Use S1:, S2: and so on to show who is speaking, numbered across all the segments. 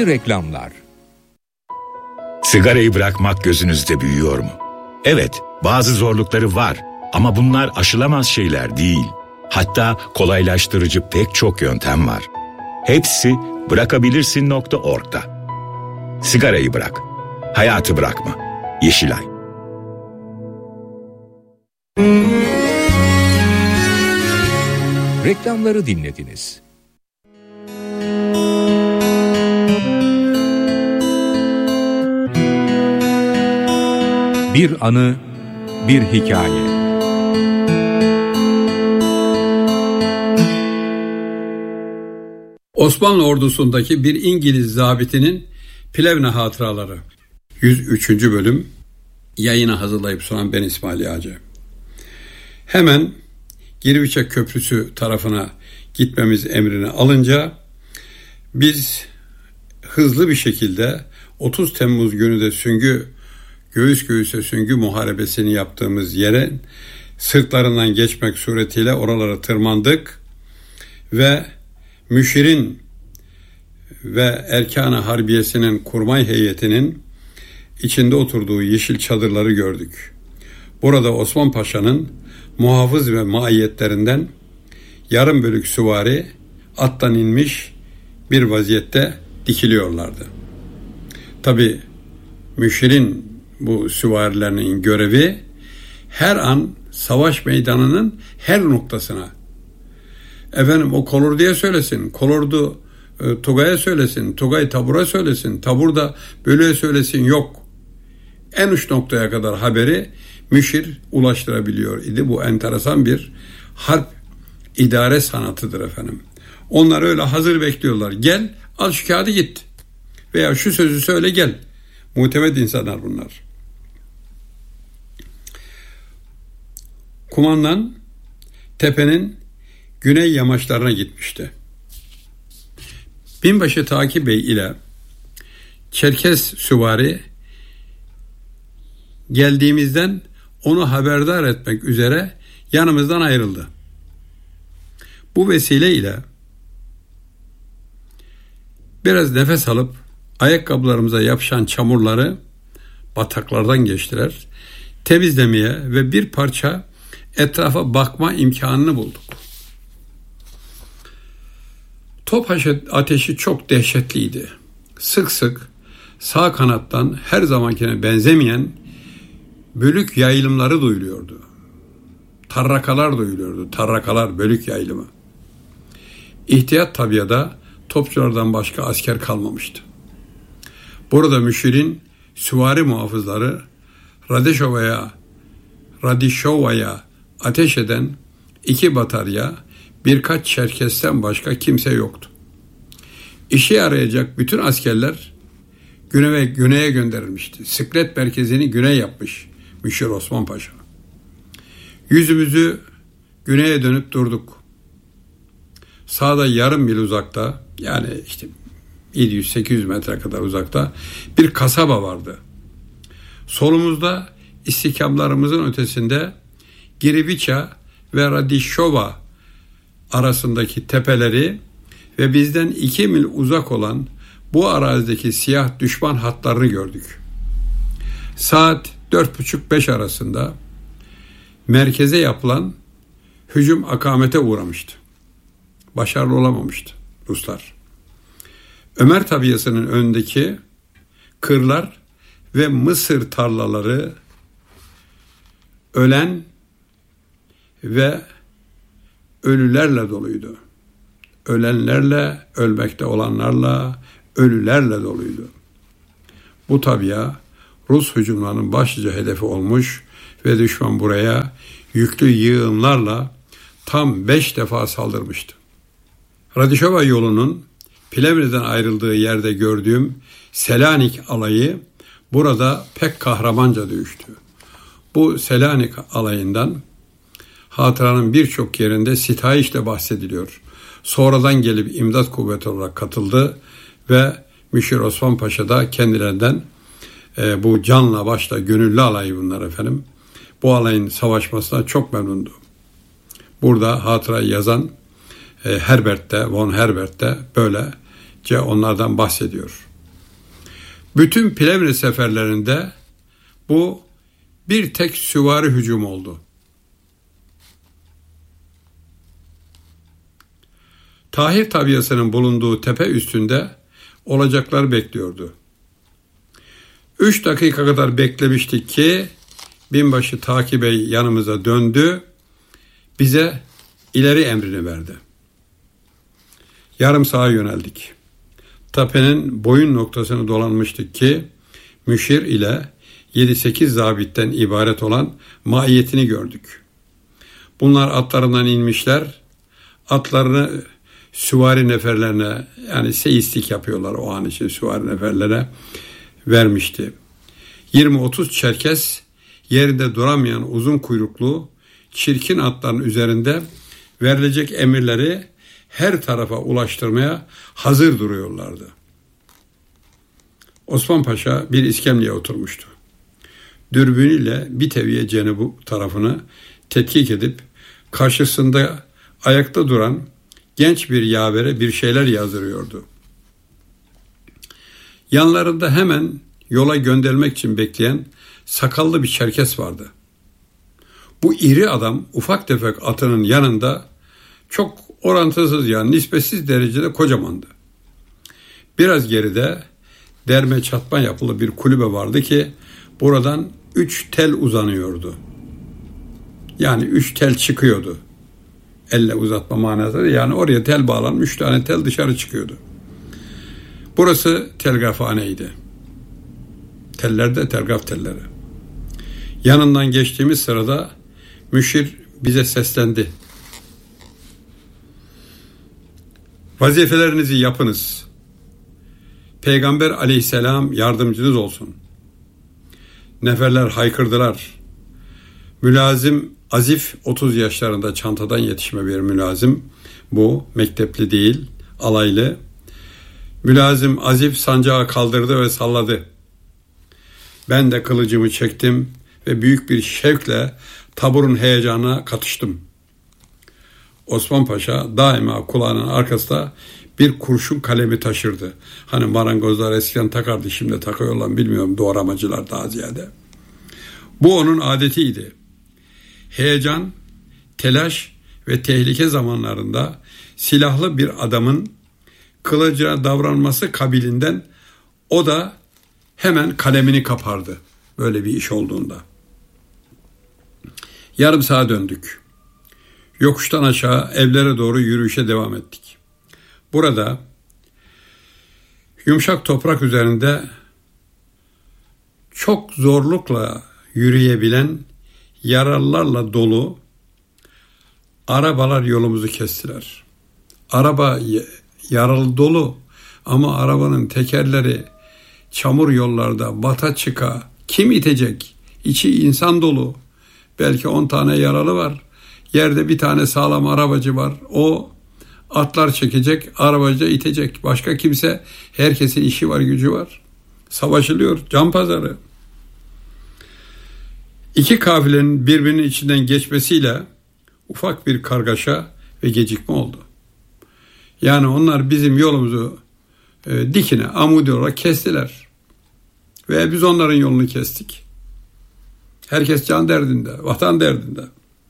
S1: Şimdi reklamlar.
S2: Sigarayı bırakmak gözünüzde büyüyor mu? Evet, bazı zorlukları var ama bunlar aşılamaz şeyler değil. Hatta kolaylaştırıcı pek çok yöntem var. Hepsi bırakabilirsin.org'da. Sigarayı bırak, hayatı bırakma. Yeşilay.
S1: Reklamları dinlediniz. Bir anı, bir hikaye.
S3: Osmanlı ordusundaki bir İngiliz zabitinin Plevne hatıraları. 103. bölüm. Yayına hazırlayıp sunan ben İsmail Yağcı. Hemen Girviçe Köprüsü tarafına gitmemiz emrini alınca biz hızlı bir şekilde 30 Temmuz günü de göğüs göğüse süngü muharebesini yaptığımız yere sırtlarından geçmek suretiyle oralara tırmandık ve Müşir'in ve Erkan-ı Harbiyesi'nin kurmay heyetinin içinde oturduğu yeşil çadırları gördük. Burada Osman Paşa'nın muhafız ve maiyetlerinden yarım bölük süvari attan inmiş bir vaziyette dikiliyorlardı. Tabi Müşir'in bu süvarilerinin görevi her an savaş meydanının her noktasına, o kolorduya söylesin, kolordu Tugay'a söylesin, Tugay tabura söylesin, tabur da bölüğe söylesin, yok. En uç noktaya kadar haberi Müşir ulaştırabiliyor idi. Bu enteresan bir harp idare sanatıdır efendim. Onlar öyle hazır bekliyorlar. Gel, al şu kağıdı git. Veya şu sözü söyle gel. Muhtemet insanlar bunlar. Kumandan tepenin güney yamaçlarına gitmişti. Binbaşı Taki Bey ile Çerkes süvari geldiğimizden onu haberdar etmek üzere yanımızdan ayrıldı. Bu vesileyle biraz nefes alıp ayakkabılarımıza yapışan çamurları bataklardan geçtiler. Temizlemeye ve bir parça etrafa bakma imkanını bulduk. Top ateşi çok dehşetliydi. Sık sık sağ kanattan her zamankine benzemeyen bölük yayılımları duyuluyordu. Tarrakalar duyuluyordu. Tarrakalar, bölük yayılımı. İhtiyat tabiada topçulardan başka asker kalmamıştı. Burada Müşir'in süvari muhafızları Radişova'ya ateş eden 2 batarya, birkaç Çerkes'ten başka kimse yoktu. İşe yarayacak bütün askerler güneye gönderilmişti. Sıklet merkezini güney yapmış Müşir Osman Paşa. Yüzümüzü güneye dönüp durduk. Sağda yarım mil uzakta, yani 700-800 metre kadar uzakta bir kasaba vardı. Solumuzda istikamlarımızın ötesinde Giriviça ve Radişova arasındaki tepeleri ve bizden 2 mil uzak olan bu arazideki siyah düşman hatlarını gördük. Saat 4.30-5 arasında merkeze yapılan hücum akamete uğramıştı. Başarılı olamamıştı Ruslar. Ömer tabiyasının önündeki kırlar ve mısır tarlaları ölen ve ölülerle doluydu. Ölenlerle, ölmekte olanlarla, ölülerle doluydu. Bu tabiya Rus hücumlarının başlıca hedefi olmuş ve düşman buraya yüklü yığınlarla tam 5 defa saldırmıştı. Radişova yolunun Plevne'den ayrıldığı yerde gördüğüm Selanik alayı burada pek kahramanca dövüştü. Bu Selanik alayından hatıranın birçok yerinde sitayişle bahsediliyor. Sonradan gelip imdat kuvveti olarak katıldı ve Müşir Osman Paşa da kendilerinden bu canla başla gönüllü alayı bunlar efendim. Bu alayın savaşmasına çok memnundu. Burada hatırayı yazan von Herbert de böylece onlardan bahsediyor. Bütün Plevne seferlerinde bu bir tek süvari hücum oldu. Tahir tabiasının bulunduğu tepe üstünde olacaklar bekliyordu. 3 dakika kadar beklemiştik ki binbaşı Taki Bey yanımıza döndü, bize ileri emrini verdi. Yarım sağa yöneldik. Tepenin boyun noktasını dolanmıştık ki müşir ile 7-8 zabitten ibaret olan maiyetini gördük. Bunlar atlarından inmişler, atlarını süvari neferlerine, yani seyislik yapıyorlar o an için, süvari neferlere vermişti. 20-30 Çerkes yerinde duramayan uzun kuyruklu çirkin atların üzerinde verilecek emirleri her tarafa ulaştırmaya hazır duruyorlardı. Osman Paşa bir iskemleye oturmuştu. Dürbünüyle bir teviye cenubu tarafını tetkik edip karşısında ayakta duran genç bir yavere bir şeyler yazdırıyordu. Yanlarında hemen yola göndermek için bekleyen sakallı bir Çerkes vardı. Bu iri adam ufak tefek atının yanında çok orantısız, yani nispetsiz derecede kocamandı. Biraz geride derme çatma yapılı bir kulübe vardı ki buradan 3 tel uzanıyordu. Yani 3 tel çıkıyordu. Elle uzatma manasında, yani oraya tel bağlanmış 3 tane tel dışarı çıkıyordu. Burası telgrafhaneydi. Teller de telgraf telleri. Yanından geçtiğimiz sırada müşir bize seslendi. Vazifelerinizi yapınız. Peygamber aleyhisselam yardımcınız olsun. Neferler haykırdılar. Mülazim Azif 30 yaşlarında, çantadan yetişme bir mülazim. Bu mektepli değil, alaylı. Mülazim Azif sancağı kaldırdı ve salladı. Ben de kılıcımı çektim ve büyük bir şevkle taburun heyecanına katıştım. Osman Paşa daima kulağının arkasında bir kurşun kalemi taşırdı. Hani marangozlar eskiden takardı, şimdi takıyorlar mı bilmiyorum, doğramacılar daha ziyade. Bu onun adetiydi. Heyecan, telaş ve tehlike zamanlarında silahlı bir adamın kılıcına davranması kabilinden o da hemen kalemini kapardı böyle bir iş olduğunda. Yarım sağa döndük. Yokuştan aşağı evlere doğru yürüyüşe devam ettik. Burada yumuşak toprak üzerinde çok zorlukla yürüyebilen yaralılarla dolu arabalar yolumuzu kestiler. Araba yaralı dolu ama arabanın tekerleri çamur yollarda bata çıka, kim itecek? İçi insan dolu. Belki 10 tane yaralı var. Yerde bir tane sağlam arabacı var. O atlar çekecek, arabacı itecek. Başka kimse, herkesin işi var, gücü var. Savaşılıyor, can pazarı. 2 kafilenin birbirinin içinden geçmesiyle ufak bir kargaşa ve gecikme oldu. Yani onlar bizim yolumuzu dikine, amudi olarak kestiler. Ve biz onların yolunu kestik. Herkes can derdinde, vatan derdinde.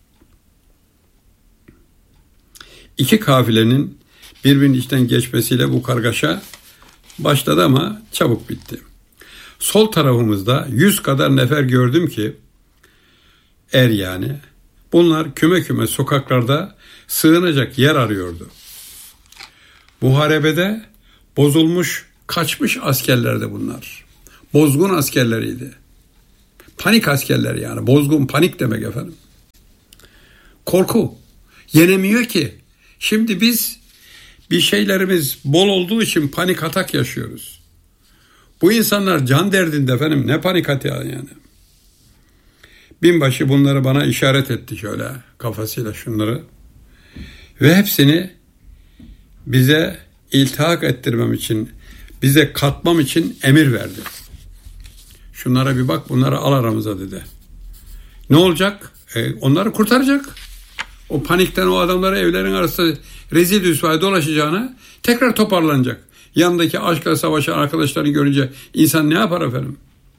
S3: 2 kafilenin birbirinin içinden geçmesiyle bu kargaşa başladı ama çabuk bitti. Sol tarafımızda 100 kadar nefer gördüm ki, yani, bunlar küme küme sokaklarda sığınacak yer arıyordu. Muharebede bozulmuş, kaçmış askerlerdi bunlar. Bozgun askerleriydi. Panik askerler yani. Bozgun, panik demek efendim. Korku. Yenemiyor ki. Şimdi biz bir şeylerimiz bol olduğu için panik atak yaşıyoruz. Bu insanlar can derdinde efendim. Ne panik atağı yani. Binbaşı bunları bana işaret etti şöyle kafasıyla, şunları. Ve hepsini bize iltihak ettirmem için, bize katmam için emir verdi. Şunlara bir bak, bunları al aramıza dedi. Ne olacak? Onları kurtaracak. O panikten o adamları evlerin arasında rezil rüsvay dolaşacağına tekrar toparlanacak. Yanındaki aşkla savaşan arkadaşlarını görünce insan ne yapar efendim?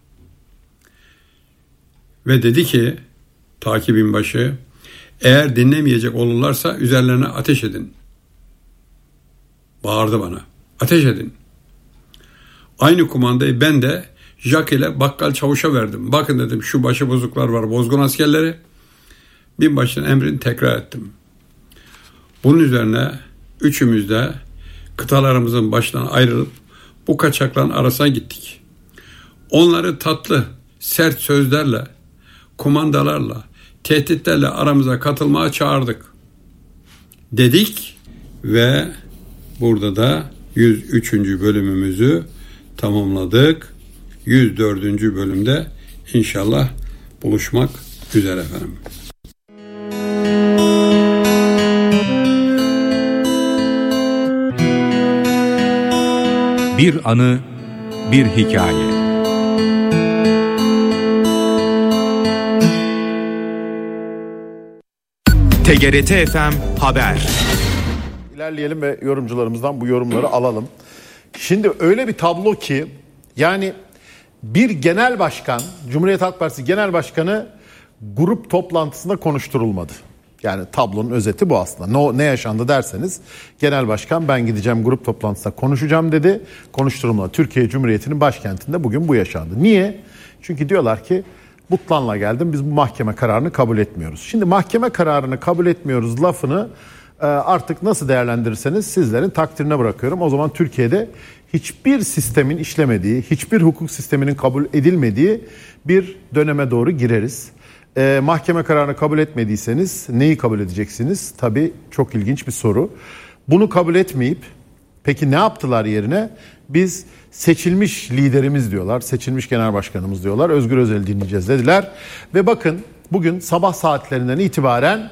S3: Ve dedi ki takibin başı, eğer dinlemeyecek olurlarsa üzerlerine ateş edin. Bağırdı bana. Ateş edin. Aynı kumandayı ben de Jack ile bakkal çavuşa verdim. Bakın dedim, şu başıbozuklar var, bozgun askerleri. Binbaşının emrini tekrar ettim. Bunun üzerine üçümüz de kıtalarımızın başından ayrılıp bu kaçakların arasına gittik. Onları tatlı, sert sözlerle, kumandalarla, tehditlerle aramıza katılmaya çağırdık. Dedik ve burada da 103. bölümümüzü tamamladık. 104. bölümde inşallah buluşmak üzere efendim.
S1: Bir anı, bir hikaye. TGRT FM Haber.
S4: İlerleyelim ve yorumcularımızdan bu yorumları alalım. Şimdi öyle bir tablo ki, yani bir genel başkan, Cumhuriyet Halk Partisi Genel Başkanı grup toplantısında konuşturulmadı. Yani tablonun özeti bu aslında. Ne yaşandı derseniz, genel başkan ben gideceğim grup toplantısında konuşacağım dedi. Konuşturulmadı. Türkiye Cumhuriyeti'nin başkentinde bugün bu yaşandı. Niye? Çünkü diyorlar ki butlanla geldim, biz bu mahkeme kararını kabul etmiyoruz. Şimdi mahkeme kararını kabul etmiyoruz lafını artık nasıl değerlendirirseniz sizlerin takdirine bırakıyorum. O zaman Türkiye'de hiçbir sistemin işlemediği, hiçbir hukuk sisteminin kabul edilmediği bir döneme doğru gireriz. Mahkeme kararını kabul etmediyseniz neyi kabul edeceksiniz? Tabii çok ilginç bir soru. Bunu kabul etmeyip peki ne yaptılar yerine? Biz seçilmiş liderimiz diyorlar, seçilmiş genel başkanımız diyorlar, Özgür Özel'i dinleyeceğiz dediler. Ve bakın bugün sabah saatlerinden itibaren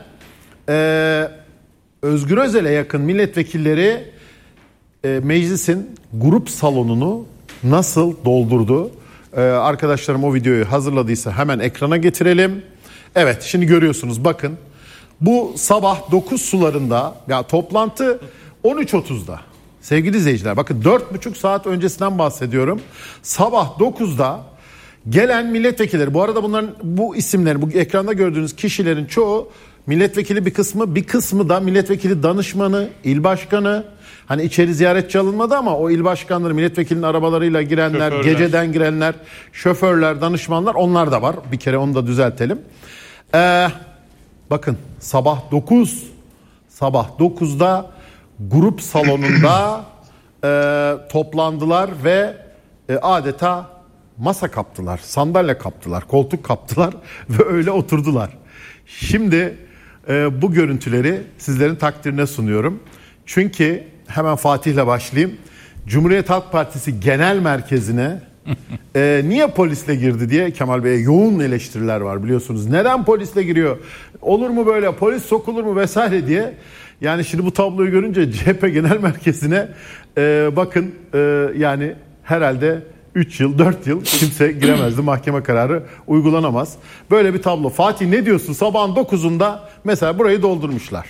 S4: Özgür Özel'e yakın milletvekilleri meclisin grup salonunu nasıl doldurdu? Arkadaşlarım o videoyu hazırladıysa hemen ekrana getirelim. Evet, şimdi görüyorsunuz, bakın. Bu sabah 9 sularında, ya toplantı 13.30'da. Sevgili izleyiciler, bakın 4,5 saat öncesinden bahsediyorum. Sabah 9'da gelen milletvekilleri, bu arada bunların, bu isimlerin, bu ekranda gördüğünüz kişilerin çoğu milletvekili bir kısmı da milletvekili danışmanı, il başkanı. Hani içeri ziyaretçi alınmadı ama o il başkanları, milletvekilinin arabalarıyla girenler, şoförler, geceden girenler, şoförler, danışmanlar, onlar da var. Bir kere onu da düzeltelim. Bakın sabah 9'da grup salonunda toplandılar ve adeta masa kaptılar, sandalye kaptılar, koltuk kaptılar ve öyle oturdular. Şimdi bu görüntüleri sizlerin takdirine sunuyorum. Çünkü hemen Fatih'le başlayayım. Cumhuriyet Halk Partisi Genel Merkezi'ne niye polisle girdi diye Kemal Bey'e yoğun eleştiriler var, biliyorsunuz. Neden polisle giriyor? Olur mu böyle? Polis sokulur mu vesaire diye. Yani şimdi bu tabloyu görünce CHP Genel Merkezi'ne bakın yani herhalde 3 yıl 4 yıl kimse giremezdi, mahkeme kararı uygulanamaz. Böyle bir tablo. Fatih, ne diyorsun? Sabahın 9'unda mesela burayı doldurmuşlar.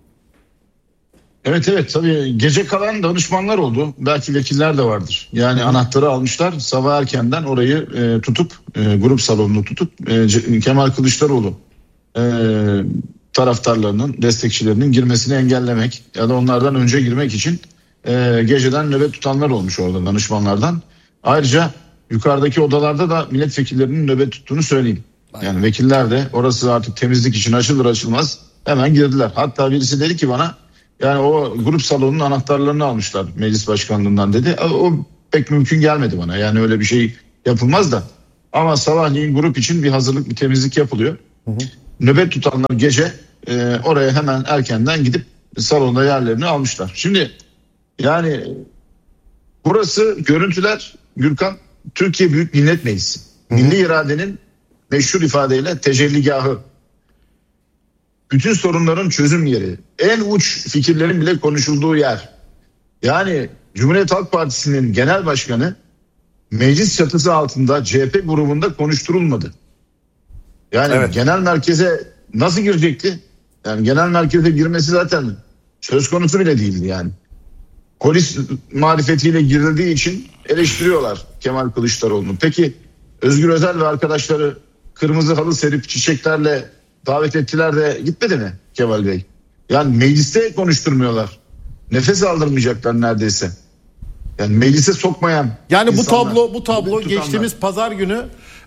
S5: Evet tabii gece kalan danışmanlar oldu. Belki vekiller de vardır. Yani anahtarı almışlar. Sabah erkenden orayı tutup grup salonunu tutup Kemal Kılıçdaroğlu taraftarlarının, destekçilerinin girmesini engellemek ya da onlardan önce girmek için geceden nöbet tutanlar olmuş orada danışmanlardan. Ayrıca yukarıdaki odalarda da milletvekillerinin nöbet tuttuğunu söyleyeyim. Yani vekiller de orası artık temizlik için açılır açılmaz hemen girdiler. Hatta birisi dedi ki bana, yani o grup salonunun anahtarlarını almışlar meclis başkanlığından dedi. O pek mümkün gelmedi bana. Yani öyle bir şey yapılmaz da. Ama sabahleyin grup için bir hazırlık, bir temizlik yapılıyor. Nöbet tutanlar gece oraya hemen erkenden gidip salonda yerlerini almışlar. Şimdi yani burası görüntüler, Gürkan, Türkiye Büyük Millet Meclisi. Milli iradenin meşhur ifadeyle tecelligahı. Bütün sorunların çözüm yeri. En uç fikirlerin bile konuşulduğu yer. Yani Cumhuriyet Halk Partisi'nin genel başkanı meclis çatısı altında CHP grubunda konuşturulmadı. Yani evet, genel merkeze nasıl girecekti? Yani genel merkeze girmesi zaten söz konusu bile değildi yani. Polis marifetiyle girildiği için eleştiriyorlar Kemal Kılıçdaroğlu'nu. Peki Özgür Özel ve arkadaşları kırmızı halı serip çiçeklerle davet ettiler de gitmedi mi Kemal Bey? Yani mecliste konuşturmuyorlar. Nefes aldırmayacaklar neredeyse. Yani meclise sokmayan
S4: yani
S5: insanlar,
S4: bu tablo geçtiğimiz pazar günü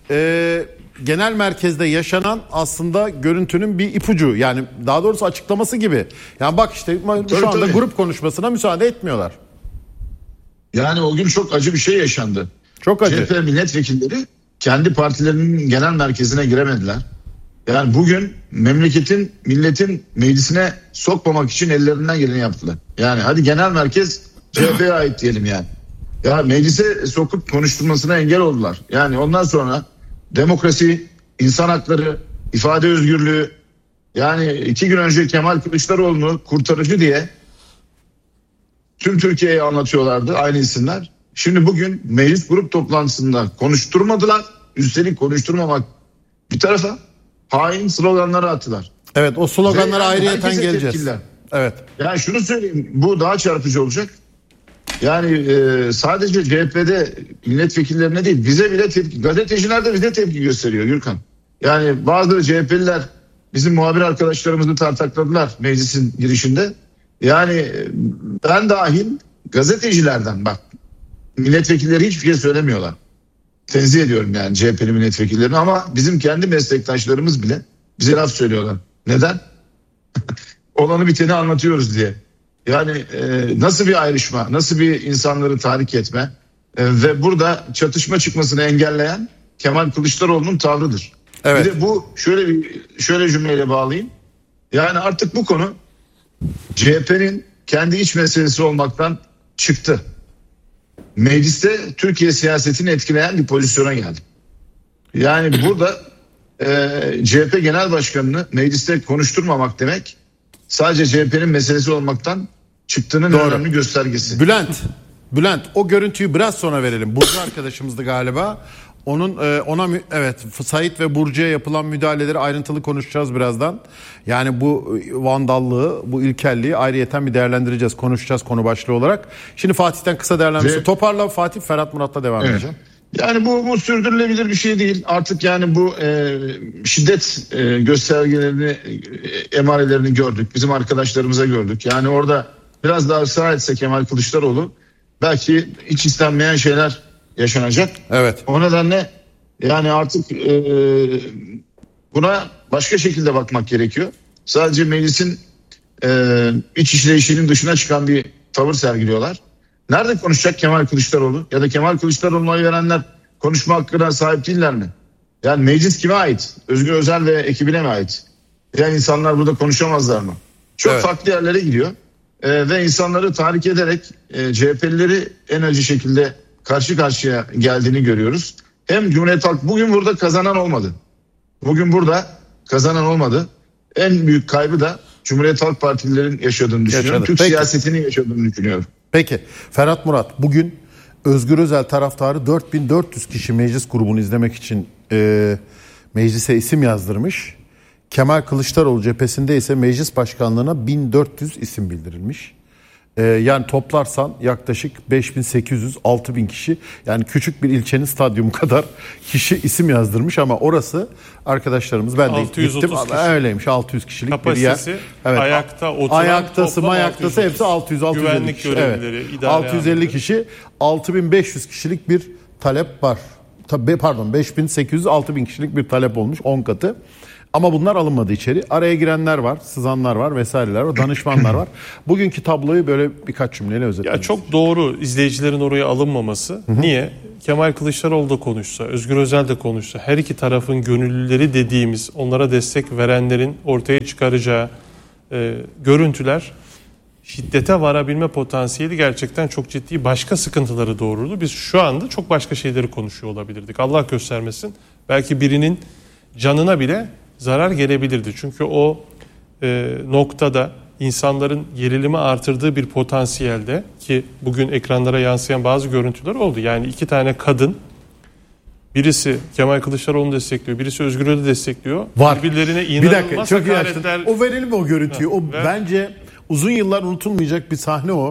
S4: genel merkezde yaşanan aslında görüntünün bir ipucu. Yani daha doğrusu açıklaması gibi. Yani bak işte şu anda grup konuşmasına müsaade etmiyorlar.
S5: Yani o gün çok acı bir şey yaşandı.
S4: Çok acı.
S5: CHP milletvekilleri kendi partilerinin genel merkezine giremediler. Yani bugün memleketin, milletin meclisine sokmamak için ellerinden geleni yaptılar. Yani hadi genel merkez CHP'ye ait diyelim yani. Ya meclise sokup konuşturmasına engel oldular. Yani ondan sonra demokrasi, insan hakları, ifade özgürlüğü, yani 2 gün önce Kemal Kılıçdaroğlu'nu kurtarıcı diye tüm Türkiye'ye anlatıyorlardı aynı isimler. Şimdi bugün meclis grup toplantısında konuşturmadılar. Üstelik konuşturmamak bir tarafa hain sloganları attılar.
S4: Evet, o sloganlara ayrıyeten geleceğiz.
S5: Tepkiler.
S4: Evet.
S5: Yani şunu söyleyeyim, bu daha çarpıcı olacak. Yani sadece CHP'de milletvekillerine değil, bize bile tepki, gazeteciler de bize tepki gösteriyor Gürkan. Yani bazı CHP'liler bizim muhabir arkadaşlarımızı tartakladılar meclisin girişinde. Yani ben dahil gazetecilerden, bak, milletvekilleri hiçbir şey söylemiyorlar. Tenzih ediyorum yani CHP'li milletvekillerini, ama bizim kendi meslektaşlarımız bile bize laf söylüyorlar. Neden? Olanı biteni anlatıyoruz diye. Yani nasıl bir ayrışma, nasıl bir insanları tahrik etme ve burada çatışma çıkmasını engelleyen Kemal Kılıçdaroğlu'nun tavrıdır.
S4: Evet.
S5: Bir de bu şöyle cümleyle bağlayayım. Yani artık bu konu CHP'nin kendi iç meselesi olmaktan çıktı. Mecliste Türkiye siyasetini etkileyen bir pozisyona geldi. Yani burada CHP Genel Başkanı'nı mecliste konuşturmamak demek, sadece CHP'nin meselesi olmaktan çıktığının önemli göstergesi.
S4: Bülent, o görüntüyü biraz sonra verelim. Burcu arkadaşımızdı galiba. Evet, Sait ve Burcu'ya yapılan müdahaleleri ayrıntılı konuşacağız birazdan. Yani bu vandallığı, bu ilkelliği ayrıyeten bir değerlendireceğiz, konuşacağız konu başlığı olarak. Şimdi Fatih'ten kısa değerlendirmesi. Toparla Fatih, Ferhat Murat'la devam edeceğim.
S5: Yani bu sürdürülebilir bir şey değil. Artık yani bu şiddet göstergelerini, emarelerini gördük. Bizim arkadaşlarımıza gördük. Yani orada biraz daha ısrar etse Kemal Kılıçdaroğlu, belki hiç istenmeyen şeyler yaşanacak.
S4: Evet.
S5: O nedenle yani artık buna başka şekilde bakmak gerekiyor. Sadece meclisin iç işleyişinin dışına çıkan bir tavır sergiliyorlar. Nerede konuşacak Kemal Kılıçdaroğlu? Ya da Kemal Kılıçdaroğlu'na oy verenler konuşma hakkına sahip değiller mi? Yani meclis kime ait? Özgür Özel ve ekibine mi ait? Yani insanlar burada konuşamazlar mı? Çok farklı yerlere gidiyor. Ve insanları tahrik ederek CHP'lileri en acı şekilde karşı karşıya geldiğini görüyoruz. Hem Cumhuriyet Halk bugün burada kazanan olmadı. En büyük kaybı da Cumhuriyet Halk Partililerin yaşadığını düşünüyorum. Türk siyasetinin yaşadığını düşünüyorum.
S4: Peki Ferhat Murat, bugün Özgür Özel taraftarı 4400 kişi meclis grubunu izlemek için meclise isim yazdırmış. Kemal Kılıçdaroğlu cephesinde ise meclis başkanlığına 1400 isim bildirilmiş. Yani toplarsan yaklaşık 5800-6000 kişi, yani küçük bir ilçenin stadyumu kadar kişi isim yazdırmış, ama orası arkadaşlarımız, ben de gittim, öyleymiş, 600 kişilik
S6: kapasitesi,
S4: bir yer. Evet.
S6: Ayakta oturan,
S4: ayaktası hepsi 600-650
S6: güvenlik
S4: kişi.
S6: görevlileri,
S4: Evet.
S6: idare
S4: 650 kişi, 6500 kişilik bir talep var. 5800-6000 kişilik bir talep olmuş, 10 katı. Ama bunlar alınmadı içeri. Araya girenler var, sızanlar var, vesaireler var, danışmanlar var. Bugünkü tabloyu böyle birkaç cümleyle özetleyelim.
S6: Ya çok doğru izleyicilerin oraya alınmaması. Hı-hı. Niye? Kemal Kılıçdaroğlu da konuşsa, Özgür Özel de konuşsa, her iki tarafın gönüllüleri dediğimiz, onlara destek verenlerin ortaya çıkaracağı görüntüler, şiddete varabilme potansiyeli gerçekten çok ciddi başka sıkıntıları doğururdu. Biz şu anda çok başka şeyleri konuşuyor olabilirdik. Allah göstermesin. Belki birinin canına bile zarar gelebilirdi. Çünkü o noktada insanların gerilimi artırdığı bir potansiyelde, ki bugün ekranlara yansıyan bazı görüntüler oldu. Yani 2 tane kadın, birisi Kemal Kılıçdaroğlu'nu destekliyor, birisi Özgür Özel'i destekliyor.
S4: Var.
S6: Birbirlerine inanılmaz hakaretler.
S4: O verelim mi o görüntüyü? O bence uzun yıllar unutulmayacak bir sahne o.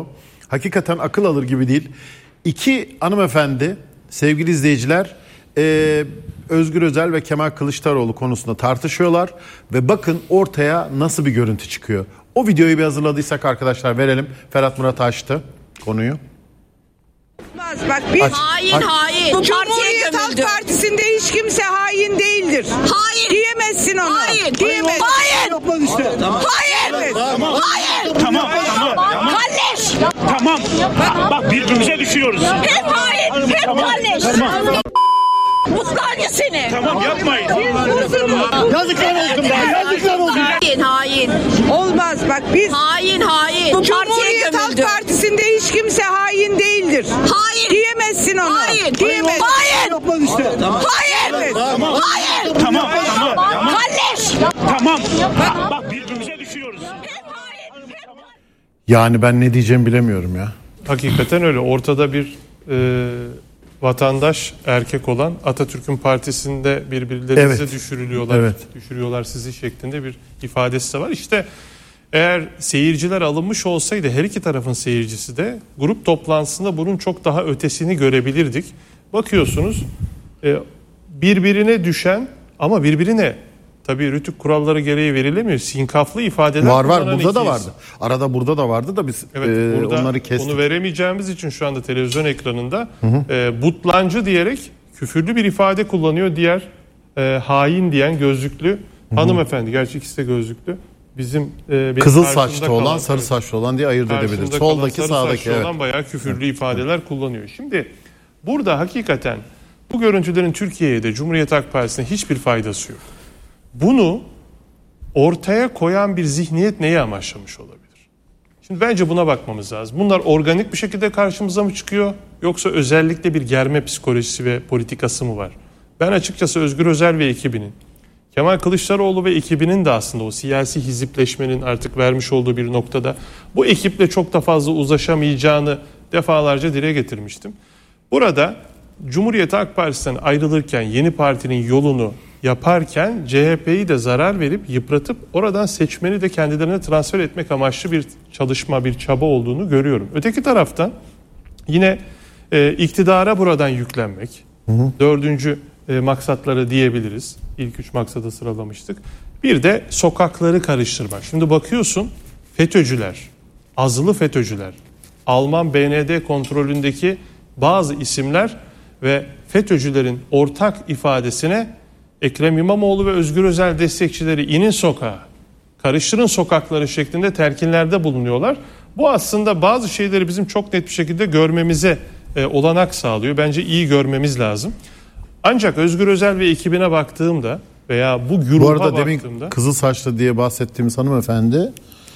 S4: Hakikaten akıl alır gibi değil. İki hanımefendi sevgili izleyiciler Özgür Özel ve Kemal Kılıçdaroğlu konusunda tartışıyorlar ve bakın ortaya nasıl bir görüntü çıkıyor. O videoyu bir hazırladıysak arkadaşlar verelim. Ferhat Murat açtı konuyu.
S7: Bak biz
S8: hain.
S7: Bu Cumhuriyet Halk Partisi'nde hiç kimse hain değildir.
S8: Hain.
S7: Diyemezsin onu.
S8: Hain.
S7: Diyemezsin.
S8: Hain.
S7: Hayır.
S8: Evet.
S7: Hayır.
S9: Tamam.
S8: Kalleş.
S9: Tamam. Bak birbirimize düşüyoruz.
S8: Hep hain. Hep kalleş. Mutlaka seni.
S9: Tamam yapmayın.
S4: Yazıklar olsun.
S8: Hain.
S7: Olmaz bak biz
S8: Hain.
S7: Bu Cumhuriyet Halk Partisi'nde hiç kimse hain değildir.
S8: Hain.
S7: Diyemezsin onu.
S8: Hain.
S7: Diyemezsin.
S8: Hain.
S7: Hayır.
S8: Hain.
S9: Tamam.
S8: Kalleş.
S9: Tamam. Bak birbirimize düşüyoruz.
S4: Yani ben ne diyeceğimi bilemiyorum ya.
S6: Hakikaten öyle. Ortada bir vatandaş erkek olan Atatürk'ün partisinde birbirlerinize
S4: Evet.
S6: düşürülüyorlar.
S4: Evet.
S6: Düşürüyorlar sizi şeklinde bir ifadesi de var. İşte eğer seyirciler alınmış olsaydı her iki tarafın seyircisi de grup toplantısında bunun çok daha ötesini görebilirdik. Bakıyorsunuz birbirine düşen ama birbirine tabii rütük kuralları gereği verilemiyor. Sinkaflı ifadeler
S4: Var
S6: kullanan
S4: burada da
S6: ikiyiz.
S4: vardı. Arada burada da vardı da biz
S6: Evet, burada
S4: onları kestik.
S6: onu veremeyeceğimiz için şu anda televizyon ekranında butlancı diyerek küfürlü bir ifade kullanıyor diğer hain diyen gözlüklü hanımefendi. Gerçi ikisi de gözlüklü. Bizim benim
S4: Kızıl
S6: karşımda
S4: saçlı olan,
S6: kalan,
S4: sarı saçlı olan diye ayırt
S6: karşımda
S4: edebiliriz.
S6: kalan
S4: Soldaki,
S6: sarı
S4: sağdaki
S6: saçlı
S4: evet.
S6: olan bayağı küfürlü ifadeler kullanıyor. Şimdi burada hakikaten bu görüntülerin Türkiye'ye de Cumhuriyet Halk Partisi'ne hiçbir faydası yok. Bunu ortaya koyan bir zihniyet neyi amaçlamış olabilir? Şimdi bence buna bakmamız lazım. Bunlar organik bir şekilde karşımıza mı çıkıyor yoksa özellikle bir germe psikolojisi ve politikası mı var? Ben açıkçası Özgür Özel ve ekibinin, Kemal Kılıçdaroğlu ve ekibinin de aslında o siyasi hizipleşmenin artık vermiş olduğu bir noktada bu ekiple çok da fazla uzlaşamayacağını defalarca dile getirmiştim. Burada Cumhuriyet Halk Partisi'nden ayrılırken yeni partinin yolunu yaparken CHP'yi de zarar verip yıpratıp oradan seçmeni de kendilerine transfer etmek amaçlı bir çalışma, bir çaba olduğunu görüyorum. Öteki taraftan yine iktidara buradan yüklenmek, dördüncü maksatları diyebiliriz. İlk 3 maksadı sıralamıştık. Bir de sokakları karıştırmak. Şimdi bakıyorsun FETÖ'cüler, azılı FETÖ'cüler, Alman BND kontrolündeki bazı isimler ve FETÖ'cülerin ortak ifadesine Ekrem İmamoğlu ve Özgür Özel destekçileri inin sokağa, karıştırın sokakları şeklinde telkinlerde bulunuyorlar. Bu aslında bazı şeyleri bizim çok net bir şekilde görmemize olanak sağlıyor. Bence iyi görmemiz lazım. Ancak Özgür Özel ve ekibine baktığımda veya bu güruha
S4: Bu arada
S6: baktığımda...
S4: demin kızıl saçlı diye bahsettiğimiz hanımefendi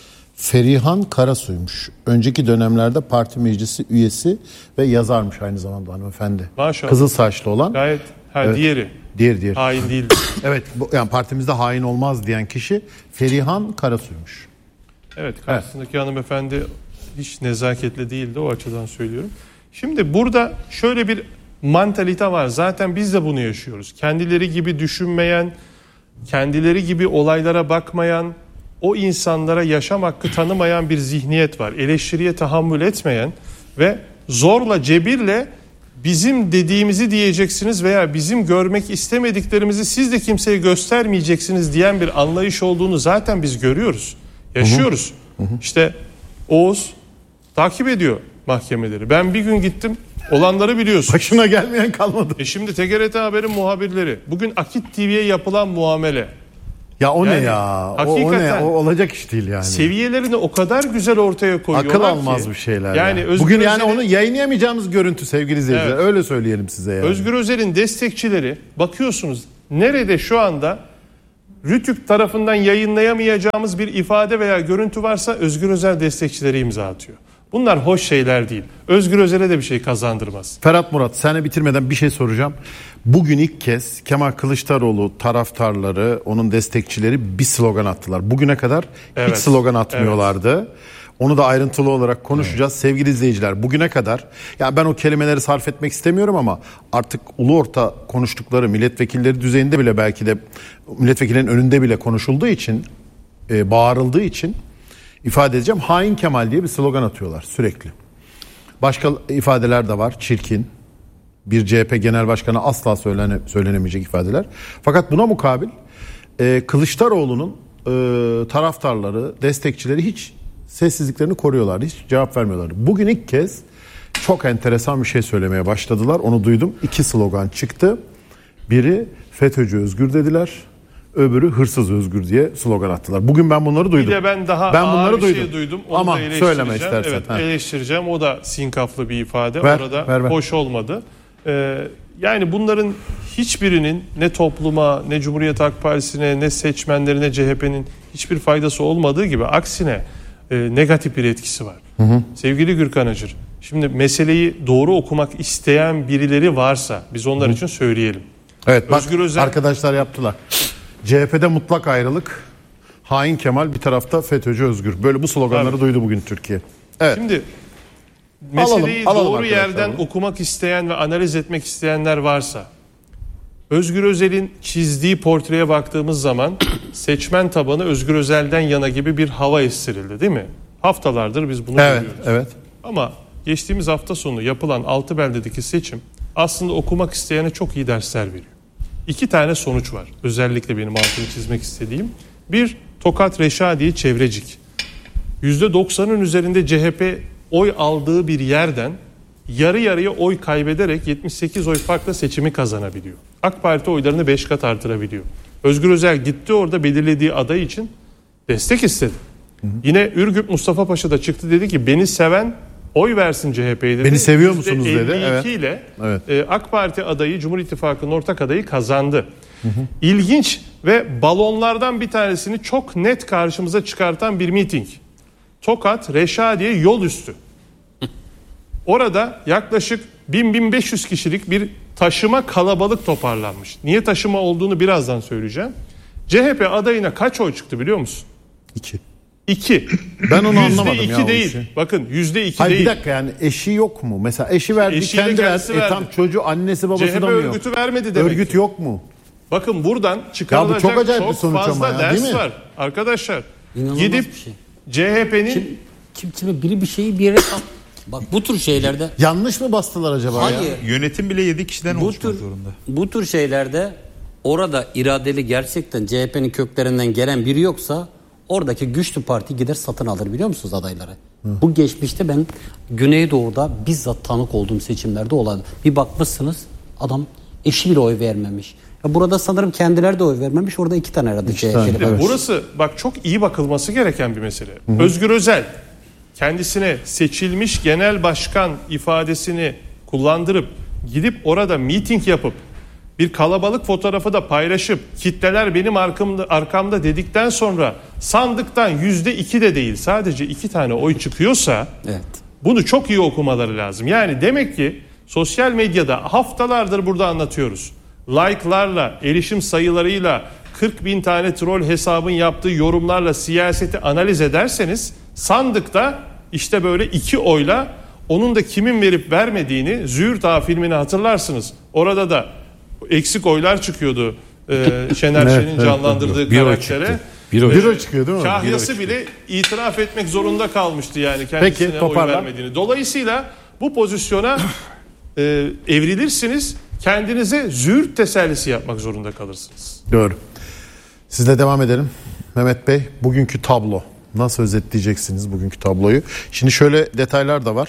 S4: Ferihan Karasu'ymuş. Önceki dönemlerde parti meclisi üyesi ve yazarmış aynı zamanda hanımefendi.
S6: Maşallah.
S4: Kızıl saçlı olan.
S6: Gayet
S4: Evet.
S6: diğeri.
S4: Diğer.
S6: Hain değil.
S4: Evet yani partimizde hain olmaz diyen kişi Ferihan Karasu'ymuş.
S6: Evet, karşısındaki hanımefendi hiç nezaketli değildi, o açıdan söylüyorum. Şimdi burada şöyle bir mantalite var. Zaten biz de bunu yaşıyoruz. Kendileri gibi düşünmeyen, kendileri gibi olaylara bakmayan, o insanlara yaşam hakkı tanımayan bir zihniyet var. Eleştiriye tahammül etmeyen ve zorla, cebirle bizim dediğimizi diyeceksiniz veya bizim görmek istemediklerimizi siz de kimseye göstermeyeceksiniz diyen bir anlayış olduğunu zaten biz görüyoruz. Yaşıyoruz. İşte Oğuz takip ediyor mahkemeleri. Ben bir gün gittim, olanları biliyorsun.
S4: Başına gelmeyen kalmadı.
S6: Şimdi TGRT Haber'in muhabirleri, bugün Akit TV'ye yapılan muamele.
S4: Ya o
S6: Yani
S4: ne ya? O
S6: hakikaten
S4: ne? O olacak iş değil yani.
S6: Seviyelerini o kadar güzel ortaya koyuyorlar
S4: Akıl
S6: ki.
S4: almaz bir şeyler.
S6: Yani
S4: ya.
S6: Özgür
S4: Bugün yani
S6: Özel'in-
S4: onu yayınlayamayacağımız görüntü sevgili izleyiciler.
S6: Evet.
S4: Öyle söyleyelim size yani.
S6: Özgür Özel'in destekçileri bakıyorsunuz nerede şu anda Rütük tarafından yayınlayamayacağımız bir ifade veya görüntü varsa Özgür Özel destekçileri imza atıyor. Bunlar hoş şeyler değil. Özgür Özel'e de bir şey kazandırmaz.
S4: Ferhat Murat, sana bitirmeden bir şey soracağım. Bugün ilk kez Kemal Kılıçdaroğlu taraftarları, onun destekçileri bir slogan attılar. Bugüne kadar hiç
S6: Evet.
S4: slogan atmıyorlardı. Onu da ayrıntılı olarak konuşacağız. Sevgili izleyiciler, bugüne kadar, ya ben o kelimeleri sarf etmek istemiyorum ama artık ulu orta konuştukları milletvekilleri düzeyinde bile, belki de milletvekillerinin önünde bile konuşulduğu için, bağırıldığı için ifade edeceğim. Hain Kemal diye bir slogan atıyorlar sürekli. Başka ifadeler de var. Çirkin. Bir CHP genel başkanı asla söylenemeyecek ifadeler. Fakat buna mukabil Kılıçdaroğlu'nun taraftarları, destekçileri hiç sessizliklerini koruyorlar. Hiç cevap vermiyorlar. Bugün ilk kez çok enteresan bir şey söylemeye başladılar. Onu duydum. 2 slogan çıktı. Biri FETÖ'cü özgür dediler. Öbürü hırsız özgür diye slogan attılar. Bugün ben bunları duydum.
S6: Bir de ben ağır
S4: bunları
S6: bir şey duydum. Onu
S4: ama
S6: da
S4: söyleme istersen.
S6: Evet, eleştireceğim. O da sinkaflı bir ifade.
S4: Ver.
S6: Orada hoş olmadı. Yani bunların hiçbirinin ne topluma, ne Cumhuriyet Halk Partisi'ne, ne seçmenlerine, CHP'nin hiçbir faydası olmadığı gibi aksine negatif bir etkisi var. Sevgili Gürkan Acır, şimdi meseleyi doğru okumak isteyen birileri varsa biz onlar için söyleyelim.
S4: Evet, bak arkadaşlar yaptılar. CHP'de mutlak ayrılık, hain Kemal, bir tarafta FETÖ'cü özgür. Böyle bu sloganları duydu bugün Türkiye. Evet.
S6: Şimdi meseleyi
S4: alalım
S6: doğru yerden okumak isteyen ve analiz etmek isteyenler varsa, Özgür Özel'in çizdiği portreye baktığımız zaman seçmen tabanı Özgür Özel'den yana gibi bir hava estirildi, değil mi? Haftalardır biz bunu görüyoruz.
S4: Evet.
S6: Ama geçtiğimiz hafta sonu yapılan Altıbelde'deki seçim aslında okumak isteyene çok iyi dersler veriyor. 2 tane sonuç var. Özellikle benim altını çizmek istediğim. Bir, Tokat Reşadiye Çevrecik. %90'ın üzerinde CHP oy aldığı bir yerden yarı yarıya oy kaybederek 78 oy farkla seçimi kazanabiliyor. AK Parti oylarını 5 kat artırabiliyor. Özgür Özel gitti, orada belirlediği aday için destek istedi. Yine Ürgüp Mustafa Paşa da çıktı, dedi ki beni seven oy versin CHP'ye dedi.
S4: Beni seviyor musunuz dedi.
S6: %52 ile AK Parti adayı, Cumhur İttifakı'nın ortak adayı kazandı. İlginç ve balonlardan bir tanesini çok net karşımıza çıkartan bir miting. Tokat Reşadiye yol üstü. Orada yaklaşık 1000-1500 kişilik bir taşıma kalabalık toparlanmış. Niye taşıma olduğunu birazdan söyleyeceğim. CHP adayına kaç oy çıktı biliyor musun? 2.
S4: Ben onu anlamadım ya.
S6: %2 değil. Bakın %2
S4: Hayır,
S6: değil.
S4: Bir dakika, yani eşi yok mu? Mesela eşi verdi, kendi verdi. Tam çocuğu, annesi babası
S6: CHP
S4: da mı yok?
S6: örgütü vermedi demek.
S4: Örgüt yok mu?
S6: Bakın buradan çıkarılacak
S4: çok acayip bir
S6: çok
S4: sonuç
S6: fazla
S4: ama ya,
S6: ders
S4: değil mi?
S6: var. Arkadaşlar
S10: İnanılmaz
S6: gidip
S10: bir şey.
S6: CHP'nin
S10: Kim biri bir şeyi bir yere bak bu tür şeylerde
S4: yanlış mı bastılar acaba
S10: hayır,
S4: ya?
S11: Yönetim bile 7 kişiden oluşmak zorunda.
S10: Bu tür şeylerde orada iradeli, gerçekten CHP'nin köklerinden gelen biri yoksa oradaki güçlü parti gider satın alır, biliyor musunuz adayları? Bu geçmişte ben Güneydoğu'da bizzat tanık olduğum seçimlerde olan, bir bakmışsınız adam eşi bile oy vermemiş. Ya burada sanırım kendileri de oy vermemiş. Orada 2 tane herhalde CHP'li var.
S6: Burası bak çok iyi bakılması gereken bir mesele. Özgür Özel kendisine seçilmiş genel başkan ifadesini kullandırıp gidip orada miting yapıp bir kalabalık fotoğrafı da paylaşıp kitleler benim arkamda dedikten sonra sandıktan %2 de değil sadece 2 tane oy çıkıyorsa bunu çok iyi okumaları lazım. Yani demek ki sosyal medyada haftalardır burada anlatıyoruz. Like'larla, erişim sayılarıyla, 40.000 tane troll hesabın yaptığı yorumlarla siyaseti analiz ederseniz sandıkta işte böyle 2 oyla onun da kimin verip vermediğini, Züğürt Ağa filmini hatırlarsınız. Orada da eksik oylar çıkıyordu Şener Şen'in canlandırdığı karaktere.
S4: Bir oy çıkıyor değil mi?
S6: Kahyası bile itiraf etmek zorunda kalmıştı yani kendisine oy vermediğini. Dolayısıyla bu pozisyona evrilirsiniz, kendinize züğürt tesellisi yapmak zorunda kalırsınız.
S4: Doğru. Sizle devam edelim. Mehmet Bey, bugünkü tablo. Nasıl özetleyeceksiniz bugünkü tabloyu? Şimdi şöyle detaylar da var.